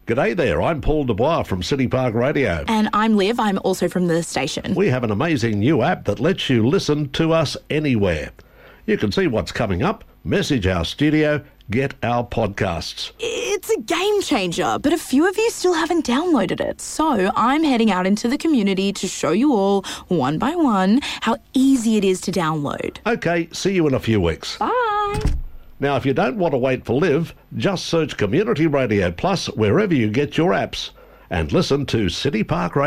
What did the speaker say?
G'day there, I'm Paul Dubois from City Park Radio. And I'm Liv, I'm also from the station. We have an amazing new app that lets you listen to us anywhere. You can see what's coming up, message our studio, get our podcasts. It's a game changer, but a few of you still haven't downloaded it. So I'm heading out into the community to show you all, one by one, how easy it is to download. Okay, see you in a few weeks. Bye. Now, if you don't want to wait for Liv, just search Community Radio Plus wherever you get your apps and listen to City Park Radio.